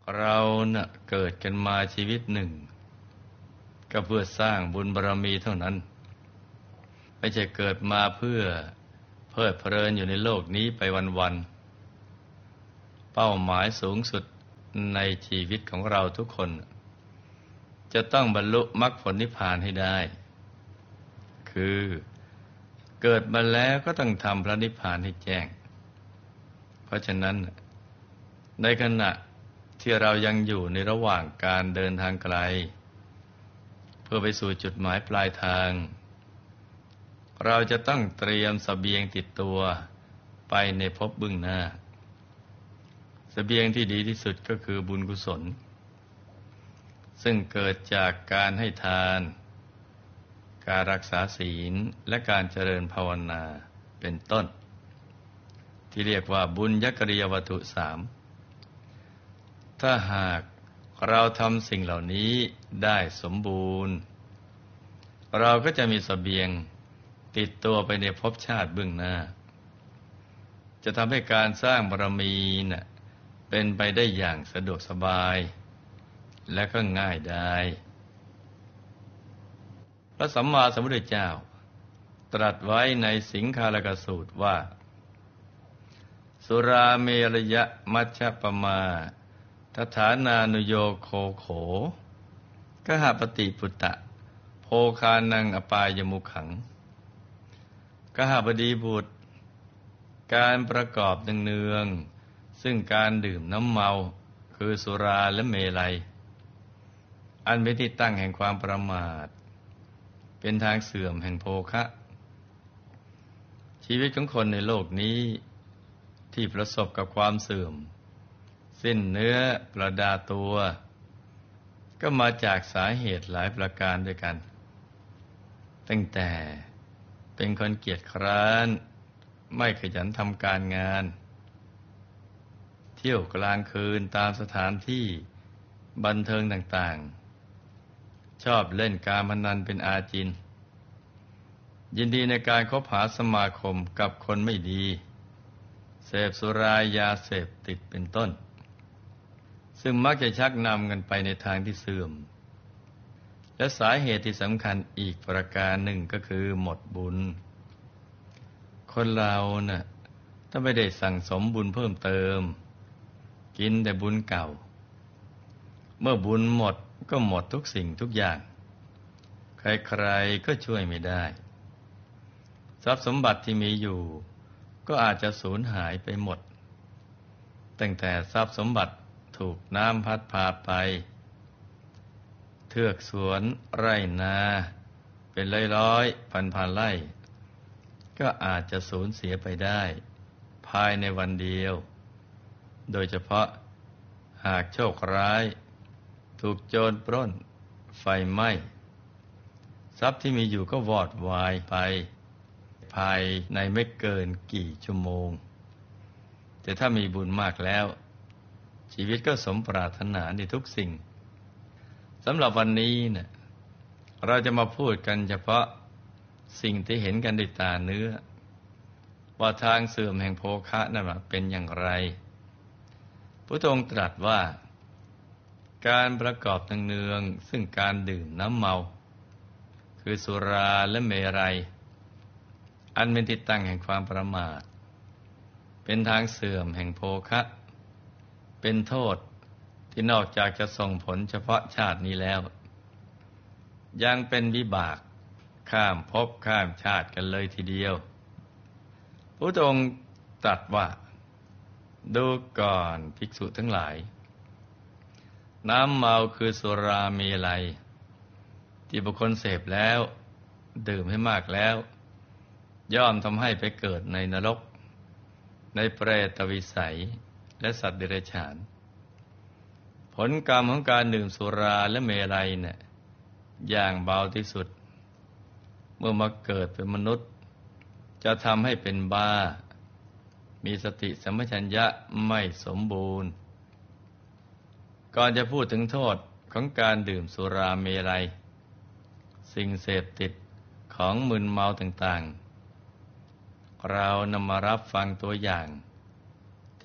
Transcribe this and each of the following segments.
เราน่ะเกิดกันมาชีวิตหนึ่งก็เพื่อสร้างบุญบารมีเท่านั้นไม่ใช่เกิดมาเพื่อเพลิดเพลินอยู่ในโลกนี้ไปวันๆเป้าหมายสูงสุดในชีวิตของเราทุกคนจะต้องบรรลุมรรคผลนิพพานให้ได้คือเกิดมาแล้วก็ต้องทำพระนิพพานให้แจ้งเพราะฉะนั้นในขณะที่เรายังอยู่ในระหว่างการเดินทางไกลเพื่อไปสู่จุดหมายปลายทางเราจะต้องเตรียมเสบียงติดตัวไปในภพเบื้องหน้าเสบียงที่ดีที่สุดก็คือบุญกุศลซึ่งเกิดจากการให้ทานการรักษาศีลและการเจริญภาวนาเป็นต้นที่เรียกว่าบุญญกริยวัตถุสามถ้าหากเราทำสิ่งเหล่านี้ได้สมบูรณ์เราก็จะมีเสบียงติดตัวไปในภพชาติเบื้องหน้าจะทำให้การสร้างบารมีน่ะเป็นไปได้อย่างสะดวกสบายและก็ง่ายได้พระสัมมาสัมพุทธเจ้าตรัสไว้ในสิงคาลกสูตรว่าสุราเมรยมัชฌปมาทฐานานุโยโคโขกหปฏิปุตตะโภคานังอปายมุขังกหบดีบุตรการประกอบเนืองๆซึ่งการดื่มน้ำเมาคือสุราและเมลัยอันเป็นที่ตั้งแห่งความประมาทเป็นทางเสื่อมแห่งโภคะชีวิตของคนในโลกนี้ที่ประสบกับความเสื่อมสิ้นเนื้อประดาตัวก็มาจากสาเหตุหลายประการด้วยกันตั้งแต่เป็นคนเกียจคร้านไม่ขยันทำการงานเที่ยวกลางคืนตามสถานที่บันเทิงต่างๆชอบเล่นการพนันเป็นอาจินยินดีในการคบหาสมาคมกับคนไม่ดีเสพสุรายาเสพติดเป็นต้นซึ่งมักจะชักนำกันไปในทางที่เสื่อมและสาเหตุที่สำคัญอีกประการหนึ่งก็คือหมดบุญคนเราน่ะถ้าไม่ได้สั่งสมบุญเพิ่มเติมกินแต่บุญเก่าเมื่อบุญหมดก็หมดทุกสิ่งทุกอย่างใครๆก็ช่วยไม่ได้ทรัพย์สมบัติที่มีอยู่ก็อาจจะสูญหายไปหมดตั้งแต่ทรัพย์สมบัติถูกน้ำพัดพาไปเทือกสวนไร่นาเป็นร้อยๆพันๆไร่ก็อาจจะสูญเสียไปได้ภายในวันเดียวโดยเฉพาะหากโชคร้ายถูกโจรปล้นไฟไหม้ทรัพย์ที่มีอยู่ก็วอดวายไปภายในไม่เกินกี่ชั่วโมงแต่ถ้ามีบุญมากแล้วชีวิตก็สมปรารถนาในทุกสิ่งสำหรับวันนี้เนี่ยเราจะมาพูดกันเฉพาะสิ่งที่เห็นกันด้วยตาเนื้อว่าทางเสื่อมแห่งโภคะนั้นเป็นอย่างไรพระองค์ตรัสว่าการประกอบเนืองๆซึ่งการดื่มน้ำเมาคือสุราและเมรัยอันเป็นที่ตั้งแห่งความประมาทเป็นทางเสื่อมแห่งโภคะเป็นโทษที่นอกจากจะส่งผลเฉพาะชาตินี้แล้วยังเป็นวิบากข้ามภพข้ามชาติกันเลยทีเดียวพระองค์ตรัสว่าดูก่อนภิกษุทั้งหลายน้ำเมาคือสุราเมลัยที่บุคคลเสพแล้วดื่มให้มากแล้วย่อมทำให้ไปเกิดในนรกในเปรตวิสัยและสัตว์เดรัจฉานผลกรรมของการดื่มสุราและเมลัยเนี่ยอย่างเบาที่สุดเมื่อมาเกิดเป็นมนุษย์จะทำให้เป็นบ้ามีสติสัมปชัญญะไม่สมบูรณ์ก่อนจะพูดถึงโทษของการดื่มสุราเมลัยสิ่งเสพติดของมึนเมาต่างๆเรานำมารับฟังตัวอย่างที่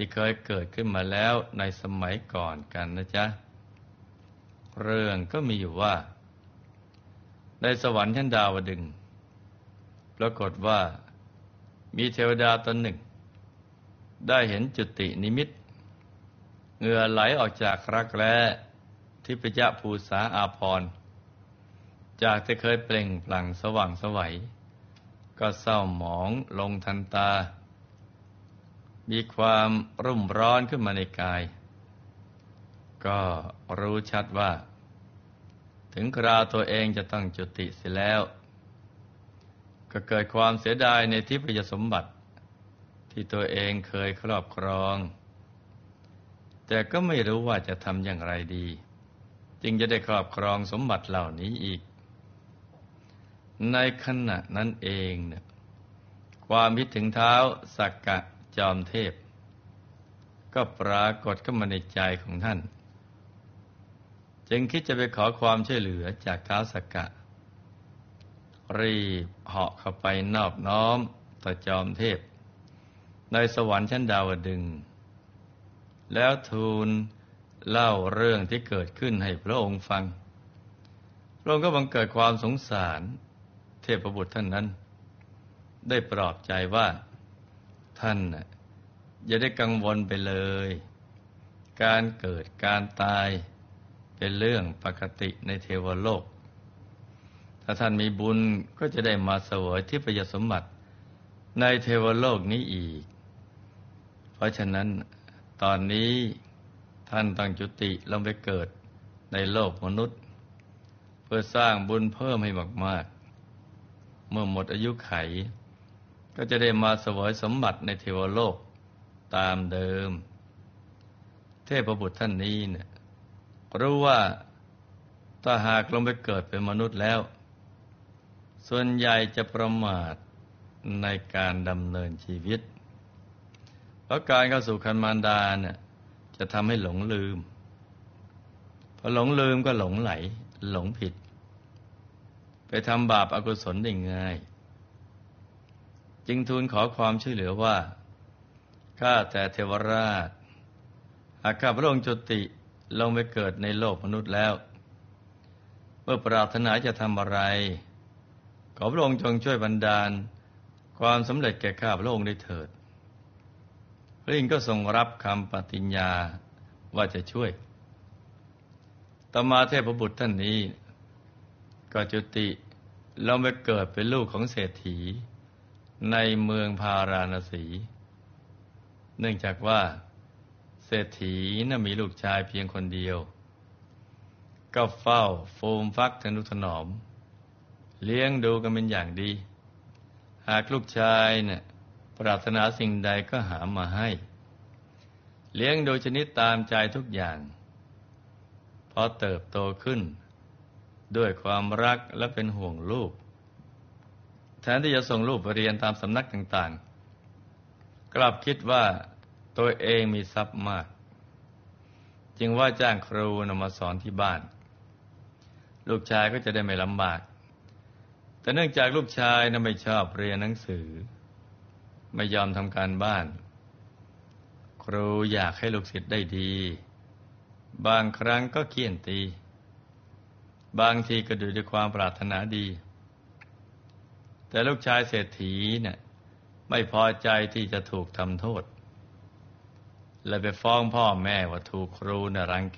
ที่เคยเกิดขึ้นมาแล้วในสมัยก่อนกันนะจ๊ะเรื่องก็มีอยู่ว่าในสวรรค์ชั้นดาวดึงส์ปรากฏว่ามีเทวดาตนหนึ่งได้เห็นจุตินิมิตเหงื่อไหลออกจากรักแร้ทิพยภูษาอาภรณ์จากที่เคยเปล่งปลั่งสว่างไสวก็เศร้าหมองลงทันตามีความรุ่มร้อนขึ้นมาในกายก็รู้ชัดว่าถึงคราวตัวเองจะต้องจุติเสียแล้วก็เกิดความเสียดายในทิพยสมบัติที่ตัวเองเคยครอบครองแต่ก็ไม่รู้ว่าจะทำอย่างไรดีจึงจะได้ครอบครองสมบัติเหล่านี้อีกในขณะนั้นเองเนี่ยความคิดถึงเท้าสักกะจอมเทพก็ปรากฏขึ้นมาในใจของท่านจึงคิดจะไปขอความช่วยเหลือจากท้าวสักกะรีบเหาะเข้าไปนอบน้อมต่อจอมเทพในสวรรค์ชั้นดาวดึงส์แล้วทูลเล่าเรื่องที่เกิดขึ้นให้พระองค์ฟังพระองค์ก็บังเกิดความสงสารเทพบุตรท่านนั้นได้ปลอบใจว่าท่านอย่าได้กังวลไปเลยการเกิดการตายเป็นเรื่องปกติในเทวโลกถ้าท่านมีบุญก็จะได้มาเสวยทิพยสมบัติในเทวโลกนี้อีกเพราะฉะนั้นตอนนี้ท่านต้องจุติลงไปเกิดในโลกมนุษย์เพื่อสร้างบุญเพิ่มให้มากๆเมื่อหมดอายุไขก็จะได้มาเสวยสมบัติในเทวโลกตามเดิมเทพบุตรท่านนี้เนี่ยรู้ว่าถ้าหากลงไปเกิดเป็นมนุษย์แล้วส่วนใหญ่จะประมาทในการดำเนินชีวิตเพราะการเข้าสู่คันมารดาเนี่ยจะทำให้หลงลืมพอหลงลืมก็หลงไหลหลงผิดไปทำบาปอกุศลได้ง่ายจึงทูลขอความช่วยเหลือว่าข้าแต่เทวราชหากข้าพระองค์จุติลงไปเกิดในโลกมนุษย์แล้วเมื่อปรารถนาจะทำอะไรขอพระองค์จงช่วยบันดาลความสำเร็จแก่ข้าพระองค์ได้เถิดพระอินทร์ก็ทรงรับคำปฏิญญาว่าจะช่วยต่อมาเทพบุตรท่านนี้ก็จุติลงไปเกิดเป็นลูกของเศรษฐีในเมืองพาราณสีเนื่องจากว่าเศรษฐีน่ะมีลูกชายเพียงคนเดียวก็เฝ้าฟูมฟักทนุถนอมเลี้ยงดูกันเป็นอย่างดีหากลูกชายเนี่ยปรารถนาสิ่งใดก็หามาให้เลี้ยงโดยชนิดตามใจทุกอย่างพอเติบโตขึ้นด้วยความรักและเป็นห่วงลูกแทนที่จะส่งลูกไปเรียนตามสำนักต่างๆกลับคิดว่าตัวเองมีทรัพย์มากจึงว่าจ้างครูมาสอนที่บ้านลูกชายก็จะได้ไม่ลำบากแต่เนื่องจากลูกชายไม่ชอบเรียนหนังสือไม่ยอมทำการบ้านครูอยากให้ลูกศิษย์ได้ดีบางครั้งก็เคี่ยนตีบางทีก็ดูด้วยความปรารถนาดีแต่ลูกชายเศรษฐีเนี่ยไม่พอใจที่จะถูกทำโทษเลยไปฟ้องพ่อแม่ว่าถูกครูรังแก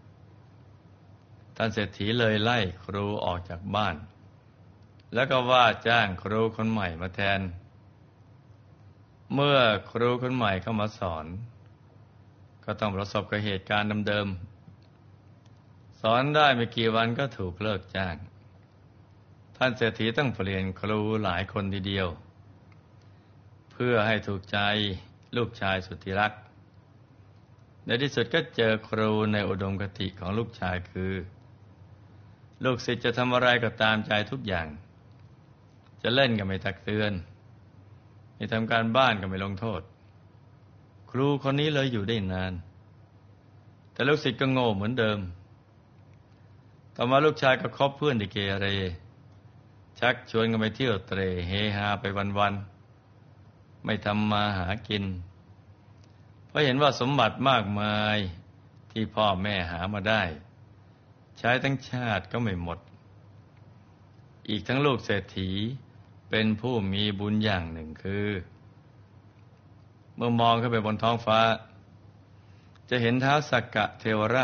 ท่านเศรษฐีเลยไล่ครูออกจากบ้านแล้วก็ว่าจ้างครูคนใหม่มาแทนเมื่อครูคนใหม่เข้ามาสอนก็ต้องประสบกับเหตุการณ์เดิมๆสอนได้ไม่กี่วันก็ถูกเลิกจ้างท่านเศรษฐีต้องเปลี่ยนครูหลายคนทีเดียวเพื่อให้ถูกใจลูกชายสุดที่รักในที่สุดก็เจอครูในอุดมคติของลูกชายคือลูกศิษย์จะทำอะไรก็ตามใจทุกอย่างจะเล่นก็ไม่ตักเตือนไม่ทำการบ้านก็ไม่ลงโทษครูคนนี้เลยอยู่ได้นานแต่ลูกศิษย์ก็โง่เหมือนเดิมต่อมาลูกชายก็คบเพื่อนที่เกเรชักชวนกันไปเที่ยวเตร่เฮฮาไปวันๆไม่ทำมาหากินพอราะเห็นว่าสมบัติมากมายที่พ่อแม่หามาได้ใช้ทั้งชาติก็ไม่หมดอีกทั้งลูกเศรษฐีเป็นผู้มีบุญอย่างหนึ่งคือเมื่อมองขึ้นไปบนท้องฟ้าจะเห็นท้าวสักกะเทวราช